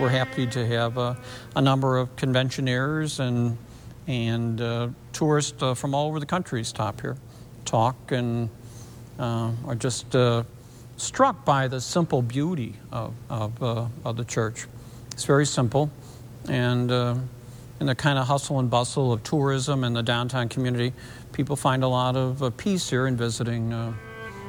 we're happy to have a number of conventioneers and tourists from all over the country stop here, talk, and are just struck by the simple beauty of the church. It's very simple, and in the kind of hustle and bustle of tourism in the downtown community, people find a lot of peace here in visiting